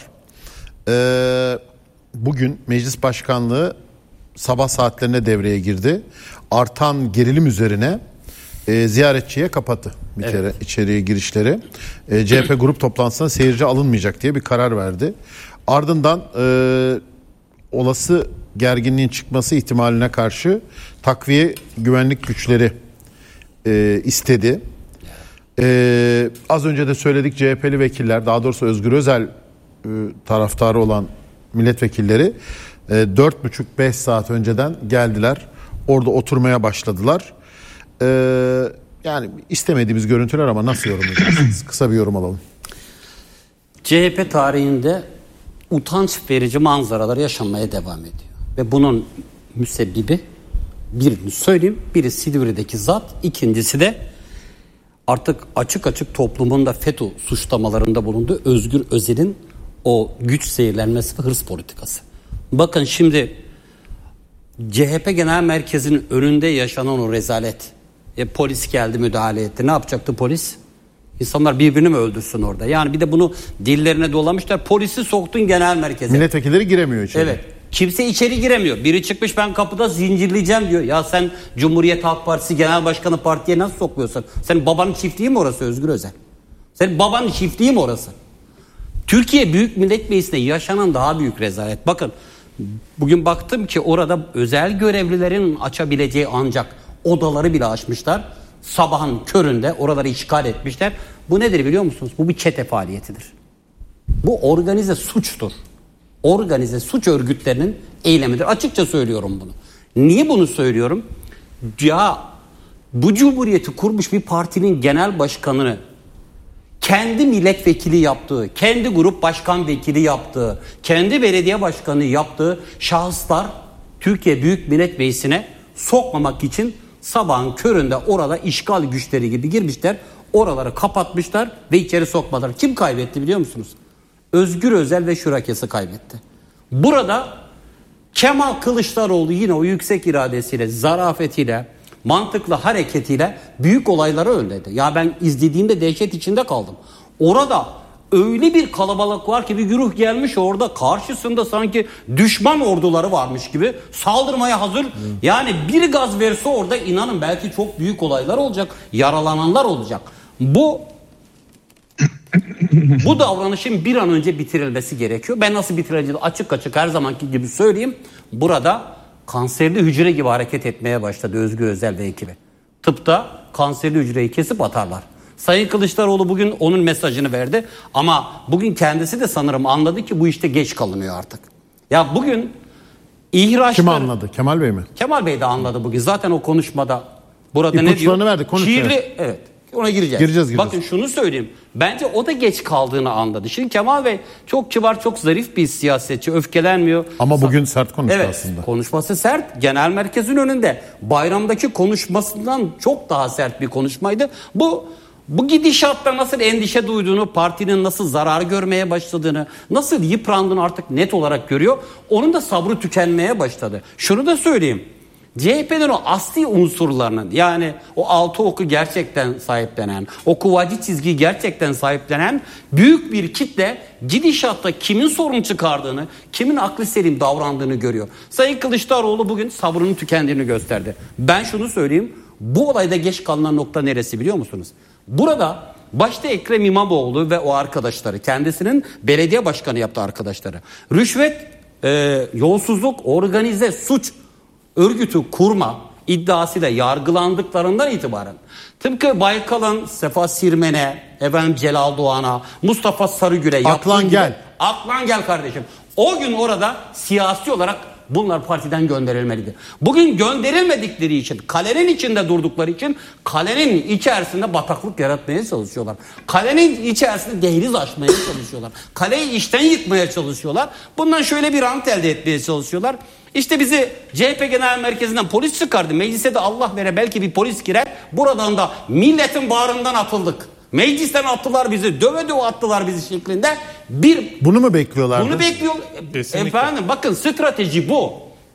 S4: Bugün Meclis Başkanlığı sabah saatlerine devreye girdi. Artan gerilim üzerine ziyaretçiye kapattı bir kere içeriye girişleri. CHP grup toplantısına seyirci alınmayacak diye bir karar verdi. Ardından olası gerginliğin çıkması ihtimaline karşı takviye güvenlik güçleri istedi. Az önce de söyledik, CHP'li vekiller, daha doğrusu Özgür Özel taraftarı olan milletvekilleri 4,5-5 saat önceden geldiler. Orada oturmaya başladılar. Yani istemediğimiz görüntüler ama nasıl yorumlayacaksınız? Kısa bir yorum alalım.
S10: CHP tarihinde utanç verici manzaralar yaşanmaya devam ediyor. Ve bunun müsebbibi, birini söyleyeyim, biri Silivri'deki zat, ikincisi de artık açık açık toplumun da FETÖ suçlamalarında bulunduğu Özgür Özel'in O güç zehirlenmesi ve hırs politikası. Bakın şimdi CHP Genel Merkezi'nin önünde yaşanan o rezalet. Polis geldi, müdahale etti. Ne yapacaktı polis? İnsanlar birbirini mi öldürsün orada? Yani bir de bunu dillerine dolamışlar. Polisi soktun genel merkeze.
S4: Milletvekilleri giremiyor içeri.
S10: Evet. Kimse içeri giremiyor. Biri çıkmış ben kapıda zincirleyeceğim diyor. Ya sen Cumhuriyet Halk Partisi Genel Başkanı partiye nasıl sokmuyorsun? Senin babanın çiftliği mi orası Özgür Özel? Senin babanın çiftliği mi orası? Türkiye Büyük Millet Meclisi'nde yaşanan daha büyük rezalet. Bakın bugün baktım ki orada özel görevlilerin açabileceği ancak odaları bile açmışlar. Sabahın köründe oraları işgal etmişler. Bu nedir biliyor musunuz? Bu bir çete faaliyetidir. Bu organize suçtur. Organize suç örgütlerinin eylemidir. Açıkça söylüyorum bunu. Niye bunu söylüyorum? Ya bu cumhuriyeti kurmuş bir partinin genel başkanını kendi milletvekili yaptığı, kendi grup başkan vekili yaptığı, kendi belediye başkanı yaptığı şahıslar Türkiye Büyük Millet Meclisi'ne sokmamak için sabahın köründe orada işgal güçleri gibi girmişler. Oraları kapatmışlar ve içeri sokmadılar. Kim kaybetti biliyor musunuz? Özgür Özel ve Şurakesi kaybetti. Burada Kemal Kılıçdaroğlu yine o yüksek iradesiyle, zarafetiyle, mantıklı hareketiyle büyük olayları önledi. Ya ben izlediğimde dehşet içinde kaldım. Orada öyle bir kalabalık var ki bir güruh gelmiş orada karşısında sanki düşman orduları varmış gibi saldırmaya hazır. Yani bir gaz verse orada inanın belki çok büyük olaylar olacak, yaralananlar olacak. Bu davranışın bir an önce bitirilmesi gerekiyor. Ben nasıl bitireceğini açık açık her zamanki gibi söyleyeyim. Burada kanserli hücre gibi hareket etmeye başladı Özgür Özel ve ekibi. Tıpta kanserli hücreyi kesip atarlar. Sayın Kılıçdaroğlu bugün onun mesajını verdi. Ama bugün kendisi de sanırım anladı ki bu işte geç kalınıyor artık. Ya bugün ihraçlar... Kim
S4: anladı? Kemal Bey mi?
S10: Kemal Bey de anladı bugün. Zaten o konuşmada burada
S4: İpuçlarını
S10: ne diyor?
S4: verdi, konuşuyor.
S10: Evet. Ona gireceğiz. Bakın şunu söyleyeyim. Bence o da geç kaldığını anladı. Şimdi Kemal Bey çok kibar, çok zarif bir siyasetçi. Öfkelenmiyor.
S4: Ama bugün sert konuştu
S10: evet,
S4: aslında.
S10: Konuşması sert. Genel merkezin önünde. Bayramdaki konuşmasından çok daha sert bir konuşmaydı. Bu gidişatta nasıl endişe duyduğunu, partinin nasıl zarar görmeye başladığını, nasıl yıprandığını artık net olarak görüyor. Onun da sabrı tükenmeye başladı. Şunu da söyleyeyim. CHP'nin o asli unsurlarının yani o altı oku gerçekten sahiplenen, o kuvacı çizgiyi gerçekten sahiplenen büyük bir kitle gidişatta kimin sorun çıkardığını, kimin aklı selim davrandığını görüyor. Sayın Kılıçdaroğlu bugün sabrının tükendiğini gösterdi. Ben şunu söyleyeyim, bu olayda geç kalınan nokta neresi biliyor musunuz? Burada başta Ekrem İmamoğlu ve o arkadaşları, kendisinin belediye başkanı yaptığı arkadaşları, rüşvet, yolsuzluk, organize suç örgütü kurma iddiasıyla yargılandıklarından itibaren tıpkı Baykal'ın Sefa Sirmen'e, Celal Doğan'a, Mustafa Sarıgül'e
S4: Aklan gel.
S10: Aklan gel kardeşim. O gün orada siyasi olarak bunlar partiden gönderilmeliydi. Bugün gönderilmedikleri için, kalenin içinde durdukları için kalenin içerisinde bataklık yaratmaya çalışıyorlar. Kalenin içerisinde dehliz açmaya çalışıyorlar. Kaleyi içten yıkmaya çalışıyorlar. Bundan şöyle bir rant elde etmeye çalışıyorlar. İşte bizi CHP Genel Merkezi'nden polis çıkardı. Meclise de Allah vere belki bir polis girer. Buradan da milletin bağrından atıldık. Meclisten attılar bizi, döve döve attılar bizi şeklinde. Bunu
S4: mu bekliyorlardı?
S10: Bunu bekliyor. Efendim bakın strateji bu.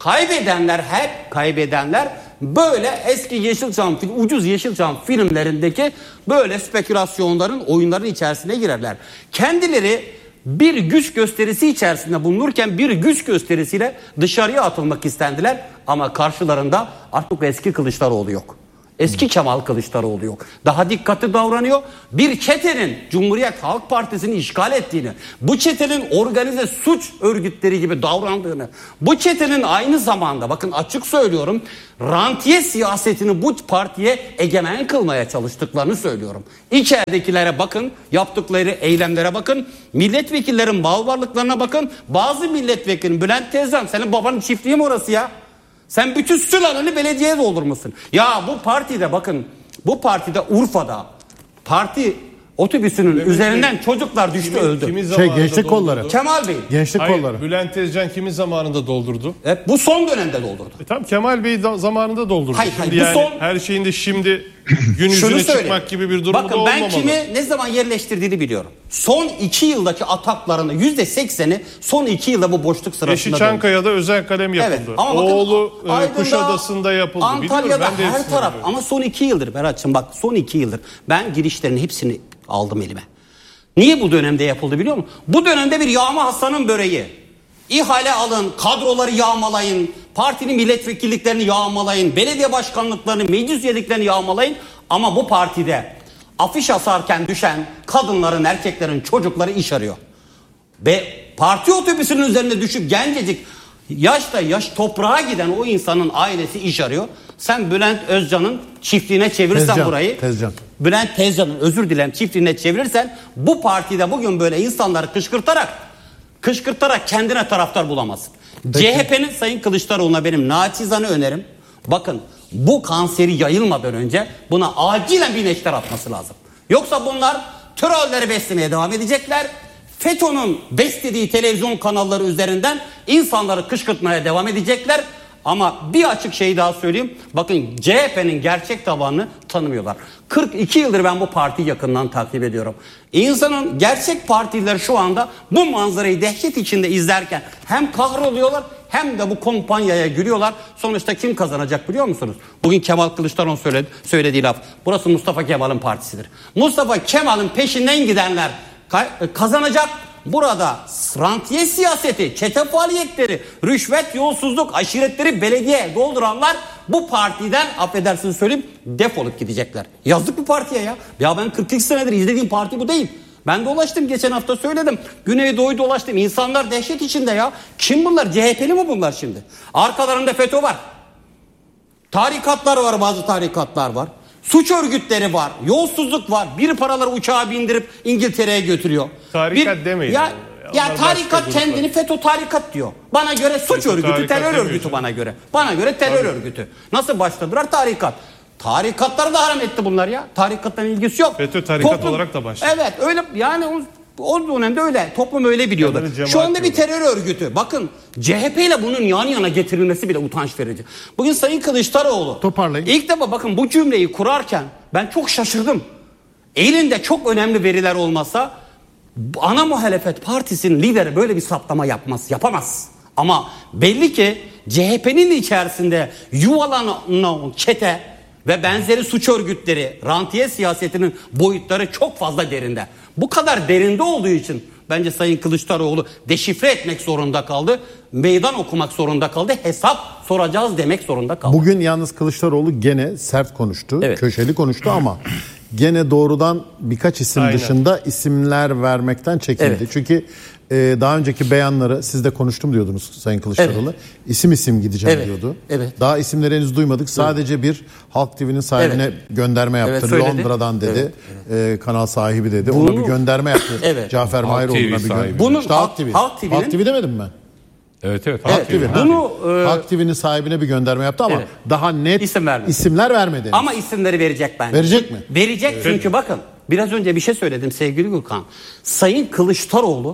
S10: Kaybedenler böyle eski Yeşilçam, ucuz Yeşilçam filmlerindeki böyle spekülasyonların, oyunların içerisine girerler. Kendileri bir güç gösterisi içerisinde bulunurken bir güç gösterisiyle dışarıya atılmak istendiler. Ama karşılarında artık eski Kılıçdaroğlu yok. Eski Kemal Kılıçdaroğlu yok. Daha dikkatli davranıyor. Bir çetenin Cumhuriyet Halk Partisi'ni işgal ettiğini, bu çetenin organize suç örgütleri gibi davrandığını, bu çetenin aynı zamanda bakın açık söylüyorum rantiye siyasetini bu partiye egemen kılmaya çalıştıklarını söylüyorum. İçeridekilere bakın, yaptıkları eylemlere bakın, milletvekillerin mal varlıklarına bakın. Bazı milletvekilinin Bülent Tezcan senin babanın çiftliği mi orası ya? Sen bütün sülaleni belediyeye doldurmuşsun. Ya bu partide bakın, bu partide Urfa'da parti otobüsünün üzerinden çocuklar düştü, öldü.
S4: Gençlik kolları.
S10: Kemal Bey.
S4: Gençlik
S6: Hayır,
S4: kolları.
S6: Bülent Tezcan kimin zamanında doldurdu?
S10: Bu son dönemde doldurdu.
S6: Tam Kemal Bey zamanında doldurdu.
S10: Hayır,
S6: şimdi
S10: bu
S6: yani
S10: son...
S6: her şeyin de şimdi gün yüzüne çıkmak gibi bir durumu da olmamalı.
S10: Bakın ben kimi ne zaman yerleştirdiğini biliyorum. Son 2 yıldaki ataklarında %80'i son 2 yılda bu boşluk sırasında.
S6: Eşi Çankaya'da özel kalem yapıldı.
S10: Evet, ama bakın,
S6: oğlu
S10: Aydın'da,
S6: Kuşadası'nda yapıldı.
S10: Antalya'da
S6: ben de
S10: her taraf.
S6: biliyorum.
S10: Ama son 2 yıldır Berat'cığım, bak son 2 yıldır ben girişlerin hepsini aldım elime. Niye bu dönemde yapıldı biliyor musun? Bu dönemde bir yağma Hasan'ın böreği. İhale alın, kadroları yağmalayın, partinin milletvekilliklerini yağmalayın, belediye başkanlıklarını, meclis üyeliklerini yağmalayın. Ama bu partide afiş asarken düşen kadınların, erkeklerin, çocukları iş arıyor. Ve parti otobüsünün üzerine düşüp gencecik yaş toprağa giden o insanın ailesi iş arıyor. Sen Bülent Özcan'ın çiftliğine çevirirsen burayı. Bülent Tezcan'ın, özür dilerim, çiftliğine çevirirsen bu partide bugün böyle insanları kışkırtarak kendine taraftar bulamazsın. CHP'nin Sayın Kılıçdaroğlu'na benim naçizane önerim. Bakın, bu kanseri yayılmadan önce buna acilen bir neşter atması lazım. Yoksa bunlar trolleri beslemeye devam edecekler. FETÖ'nün beslediği televizyon kanalları üzerinden insanları kışkırtmaya devam edecekler. Ama bir açık şey daha söyleyeyim. Bakın, CHP'nin gerçek tabanını tanımıyorlar. 42 yıldır ben bu partiyi yakından takip ediyorum. İnsanın gerçek partiler şu anda bu manzarayı dehşet içinde izlerken hem kahroluyorlar hem de bu kampanyaya gülüyorlar. Sonuçta kim kazanacak biliyor musunuz? Bugün Kemal Kılıçdaroğlu söylediği laf. Burası Mustafa Kemal'in partisidir. Mustafa Kemal'in peşinden gidenler kazanacak. Burada rantiye siyaseti, çete faaliyetleri, rüşvet, yolsuzluk, aşiretleri belediye dolduranlar bu partiden, affedersiniz söyleyeyim, defolup gidecekler. Yazdık bu partiye ya. Ya ben 42 senedir izlediğim parti bu değil. Ben dolaştım, geçen hafta söyledim. Güneydoğu'yu dolaştım. İnsanlar dehşet içinde ya. Kim bunlar? CHP'li mi bunlar şimdi? Arkalarında FETÖ var. Tarikatlar var, bazı tarikatlar var. Suç örgütleri var, yolsuzluk var. Biri paraları uçağa bindirip İngiltere'ye götürüyor.
S6: Tarikat demeyin.
S10: Ya tarikat kendini FETÖ tarikat diyor. Bana göre suç örgütü, terör örgütü bana göre. Bana göre terör örgütü. Nasıl başladılar? Tarikat. Tarikatları da haram etti bunlar ya. Tarikatla ilgisi yok.
S6: FETÖ tarikat olarak da başladı.
S10: Evet, öyle yani o dönemde öyle. Toplum öyle biliyordu. Şu anda bir terör örgütü. Bakın, CHP ile bunun yan yana getirilmesi bile utanç verici. Bugün Sayın Kılıçdaroğlu
S4: toparlayın.
S10: İlk defa bakın bu cümleyi kurarken ben çok şaşırdım. Elinde çok önemli veriler olmasa ana muhalefet partisinin lideri böyle bir saptama yapamaz. Ama belli ki CHP'nin içerisinde yuvalanan çete ve benzeri suç örgütleri, rantiye siyasetinin boyutları çok fazla derinde. Bu kadar derinde olduğu için bence Sayın Kılıçdaroğlu deşifre etmek zorunda kaldı. Meydan okumak zorunda kaldı. Hesap soracağız demek zorunda kaldı.
S4: Bugün yalnız Kılıçdaroğlu gene sert konuştu. Evet. Köşeli konuştu ama gene doğrudan birkaç isim dışında isimler vermekten çekindi. Evet. Çünkü daha önceki beyanları siz de konuştum diyordunuz Sayın Kılıçdaroğlu. Evet. İsim gideceğim diyordu. Evet. Daha isimleri henüz duymadık. Sadece bir Halk TV'nin sahibine gönderme yaptı. Evet, Londra'dan dedi. Evet. Kanal sahibi dedi. Ona bir gönderme yaptı. Evet. Cafer Mahiroğlu'na bir gönderme.
S10: Bunun
S4: işte Halk TV demedim ben.
S2: Evet.
S4: Halk TV. Halk TV'nin sahibine bir gönderme yaptı ama daha net isimler vermedi.
S10: Ama isimleri verecek bence.
S4: Verecek mi?
S10: Verecek çünkü bakın biraz önce bir şey söyledim sevgili Gürkan. Sayın Kılıçdaroğlu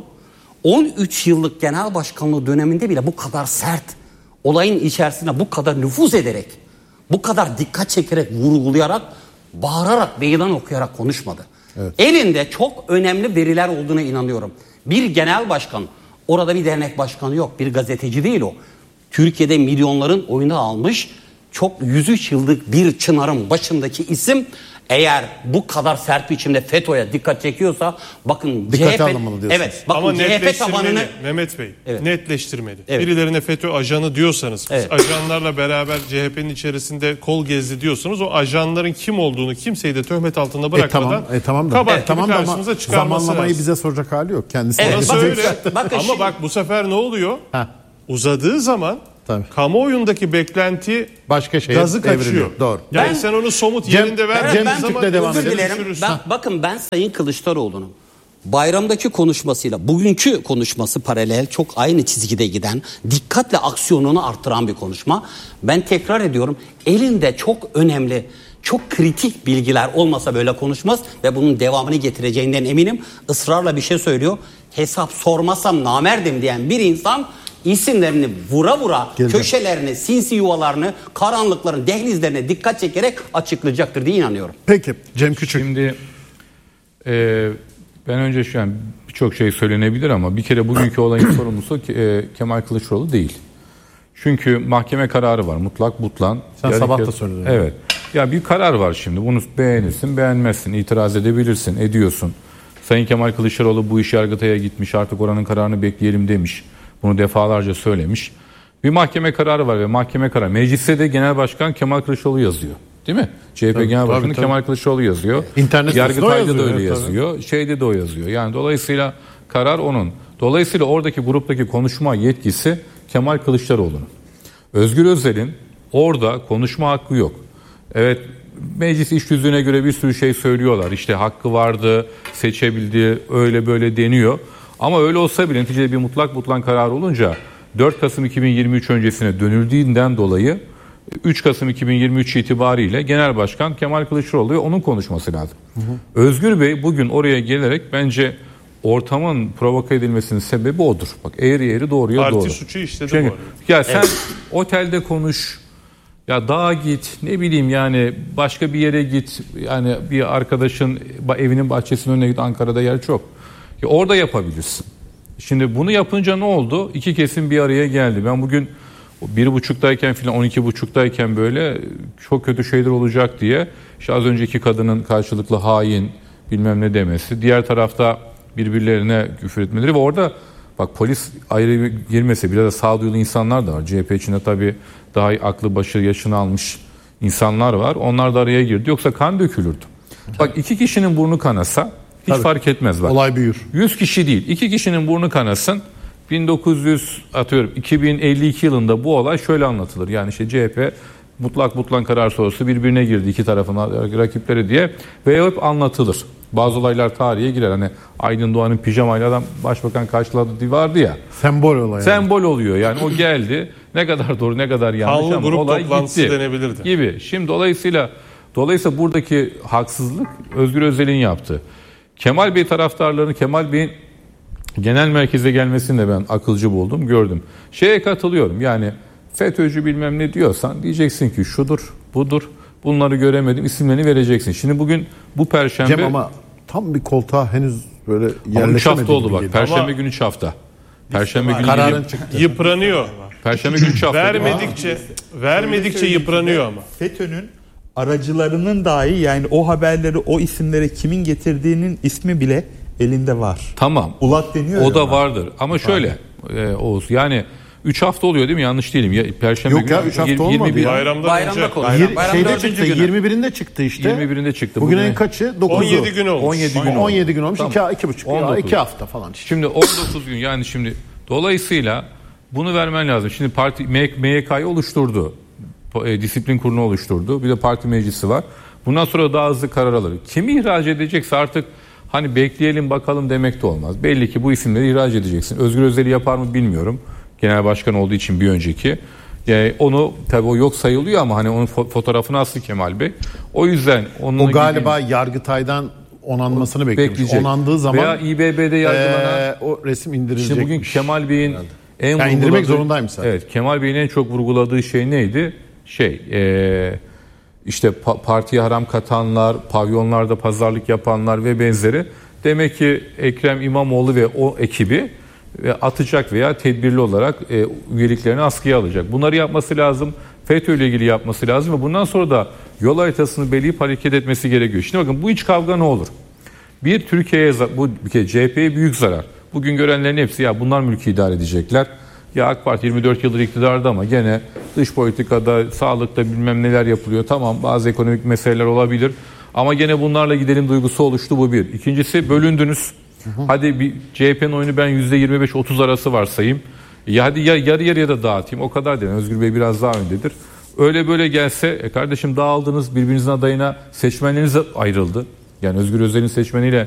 S10: 13 yıllık genel başkanlığı döneminde bile bu kadar sert, olayın içerisine bu kadar nüfuz ederek, bu kadar dikkat çekerek, vurgulayarak, bağırarak, meydan okuyarak konuşmadı. Evet. Elinde çok önemli veriler olduğuna inanıyorum. Bir genel başkan, orada bir dernek başkanı yok, bir gazeteci değil o. Türkiye'de milyonların oyunu almış, çok 103 yıllık bir çınarın başındaki isim, eğer bu kadar sert biçimde FETÖ'ye dikkat çekiyorsa bakın
S4: dikkate alınmalı diyorsunuz.
S10: Evet, bakın
S6: ama
S10: CHP tabanını
S6: Mehmet Bey netleştirmeli. Evet. Birilerine FETÖ ajanı diyorsanız, ajanlarla beraber CHP'nin içerisinde kol gezdi diyorsanız o ajanların kim olduğunu kimseyi de töhmet altında bırakmadan kabahat gibi karşımıza çıkarması
S4: zamanlamayı
S6: lazım.
S4: bize soracak hali yok. Kendisi
S6: öyle. Ama bak bu sefer ne oluyor? Uzadığı zaman kamuoyunda beklenti
S4: başka şeye
S6: gazı kaçıyor.
S4: Doğru.
S6: Yani sen onu somut yerinde verdiğin zaman
S4: devam
S10: edelim. Bakın ben Sayın Kılıçdaroğlu'nun bayramdaki konuşmasıyla bugünkü konuşması paralel, çok aynı çizgide giden, dikkatle aksiyonunu arttıran bir konuşma. Ben tekrar ediyorum, elinde çok önemli, çok kritik bilgiler olmasa böyle konuşmaz ve bunun devamını getireceğinden eminim. Israrla bir şey söylüyor. Hesap sormasam namerdim diyen bir insan isimlerini vura vura köşelerini, sinsi yuvalarını, karanlıkların dehlizlerine dikkat çekerek açıklayacaktır diye inanıyorum.
S4: Peki Cem Küçük.
S12: Şimdi ben önce şu an birçok şey söylenebilir ama bir kere bugünkü olayın sorumlusu Kemal Kılıçdaroğlu değil. Çünkü mahkeme kararı var mutlak butlan.
S4: Sen sabah da söyledin.
S12: Evet. Ya bir karar var şimdi. Bunu beğenirsin, beğenmezsin, itiraz edebilirsin, ediyorsun. Sayın Kemal Kılıçdaroğlu bu iş Yargıtay'a gitmiş, artık oranın kararını bekleyelim demiş. Bunu defalarca söylemiş. Bir mahkeme kararı var ve mahkeme kararı. Mecliste de Genel Başkan Kemal Kılıçdaroğlu yazıyor. Değil mi? CHP Genel Başkanı Kemal Kılıçdaroğlu yazıyor. Yargıtay'da da öyle yazıyor. Şeyde de o yazıyor. Yani dolayısıyla karar onun. Dolayısıyla oradaki gruptaki konuşma yetkisi Kemal Kılıçdaroğlu'nun. Özgür Özel'in orada konuşma hakkı yok. Evet, meclis iş tüzüğüne göre bir sürü şey söylüyorlar. İşte hakkı vardı, seçebildi, öyle böyle deniyor. Ama öyle olsa bile neticede bir mutlak butlan karar olunca 4 Kasım 2023 öncesine dönüldüğünden dolayı 3 Kasım 2023 itibariyle Genel Başkan Kemal Kılıçdaroğlu'ya onun konuşması lazım. Özgür Bey bugün oraya gelerek bence ortamın provoke edilmesinin sebebi odur. Bak eğri doğruya
S6: Parti
S12: doğru.
S6: Parti suçu işledi
S12: çünkü,
S6: bu arada.
S12: Ya sen otelde konuş, ya dağa git, ne bileyim yani başka bir yere git. Yani bir arkadaşın evinin bahçesinin önüne git, Ankara'da yer çok. Ya orada yapabilirsin. Şimdi bunu yapınca ne oldu? İki kesim bir araya geldi. Ben bugün 1.30'dayken falan 12.30'dayken böyle çok kötü şeyler olacak diye işte az önceki kadının karşılıklı hain bilmem ne demesi. Diğer tarafta birbirlerine küfür etmeleri ve orada bak polis ayrı girmese bile de sağduyulu insanlar da var. CHP içinde tabii daha aklı başı yaşını almış insanlar var. Onlar da araya girdi. Yoksa kan dökülürdü. Bak iki kişinin burnu kanasa hiç fark etmez bak.
S4: Olay büyür.
S12: 100 kişi değil. 2 kişinin burnu kanasın. 2052 yılında bu olay şöyle anlatılır. Yani işte CHP mutlak butlan karar sonrası birbirine girdi iki tarafın rakipleri diye ve hep anlatılır. Bazı olaylar tarihe girer. Hani Aydın Doğan'ın pijamayla adam başbakan karşıladı vardı ya.
S4: Sembol olay.
S12: Sembol oluyor yani o geldi. Ne kadar doğru ne kadar yanlış ama
S6: grup
S12: olay
S6: toplantısı
S12: gitti
S6: denebilirdi.
S12: gibi. Şimdi dolayısıyla buradaki haksızlık Özgür Özel'in yaptığı. Kemal Bey taraftarlarını, Kemal Bey'in genel merkeze gelmesini de ben akılcı buldum, gördüm. Şeye katılıyorum yani FETÖ'cü bilmem ne diyorsan diyeceksin ki şudur, budur, bunları göremedim, isimlerini vereceksin. Şimdi bugün bu Perşembe...
S4: Cem ama tam bir koltuğa henüz böyle yerleşemedi.
S12: 3 hafta oldu bak, Perşembe günü 3 hafta. Perşembe günü
S4: kararın çıktı.
S6: Yıpranıyor.
S12: Perşembe günü 3 hafta.
S6: Vermedikçe yıpranıyor ama.
S11: FETÖ'nün aracılarının dahi yani o haberleri, o isimlere kimin getirdiğinin ismi bile elinde var.
S12: Tamam.
S11: Ulat deniyor.
S12: O da vardır. Ama şöyle Oğuz yani 3 hafta oluyor değil mi? Yanlış değilim. Ya, Perşembe
S4: Yok ya 3 hafta olmadı.
S6: Bayramda
S10: konuşuyor.
S4: Şeyde çıktı. 21'inde çıktı işte.
S12: 21'inde çıktı.
S4: Bugün en kaçı? 9'u.
S6: 17 gün olmuş.
S4: 17 gün olmuş.
S12: Tamam.
S4: 2 hafta falan işte.
S12: Şimdi 19 gün yani şimdi dolayısıyla bunu vermen lazım. Şimdi parti MYK'yı oluşturdu. Disiplin kurulu oluşturdu. Bir de parti meclisi var. Bundan sonra daha hızlı karar alır. Kimi ihraç edecekse artık hani bekleyelim bakalım demek de olmaz. Belli ki bu isimleri ihraç edeceksin. Özgür Özel'i yapar mı bilmiyorum. Genel başkan olduğu için bir önceki. Yani onu tabii o yok sayılıyor ama hani onun fotoğrafını astı Kemal Bey. O yüzden onun
S4: o galiba Yargıtay'dan onanmasını bekliyormuş. Onandığı zaman
S12: veya İBB'de yargılanan
S4: o resim indirilecek.
S12: İşte bugün Kemal Bey'in en
S4: indirmek zorundaymış zaten.
S12: Evet, Kemal Bey'in en çok vurguladığı şey neydi? İşte partiye haram katanlar, pavyonlarda pazarlık yapanlar ve benzeri. Demek ki Ekrem İmamoğlu ve o ekibi atacak veya tedbirli olarak üyeliklerini askıya alacak. Bunları yapması lazım. FETÖ ile ilgili yapması lazım ve bundan sonra da yol haritasını belirleyip hareket etmesi gerekiyor. Şimdi bakın bu iç kavga ne olur? Bir Türkiye'ye bu CHP'ye büyük zarar. Bugün görenlerin hepsi ya bunlar mülkü idare edecekler. Ya AK Parti 24 yıldır iktidarda ama gene dış politikada, sağlıkta bilmem neler yapılıyor. Tamam bazı ekonomik meseleler olabilir. Ama gene bunlarla gidelim duygusu oluştu, bu bir. İkincisi bölündünüz. Hadi bir CHP'nin oyunu ben %25-30 arası varsayayım. Ya hadi yarı yarıya da dağıtayım. O kadar değil. Özgür Bey biraz daha öndedir. Öyle böyle gelse kardeşim dağıldınız, birbirinizin adayına seçmenleriniz ayrıldı. Yani Özgür Özel'in seçmeniyle